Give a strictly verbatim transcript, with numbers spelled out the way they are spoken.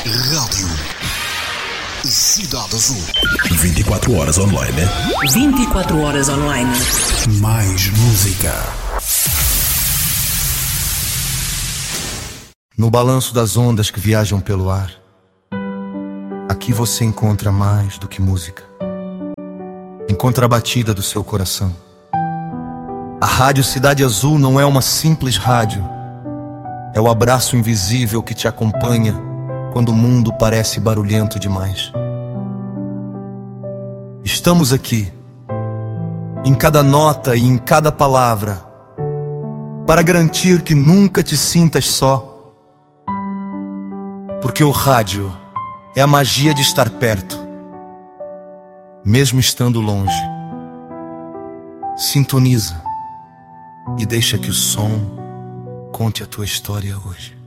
Rádio Cidade Azul. vinte e quatro horas online, né? vinte e quatro horas online. Mais música. No balanço das ondas que viajam pelo ar, aqui você encontra mais do que música. Encontra a batida do seu coração. A Rádio Cidade Azul não é uma simples rádio. É o abraço invisível que te acompanha quando o mundo parece barulhento demais. Estamos aqui, em cada nota e em cada palavra, para garantir que nunca te sintas só. Porque o rádio é a magia de estar perto, mesmo estando longe. Sintoniza e deixa que o som conte a tua história hoje.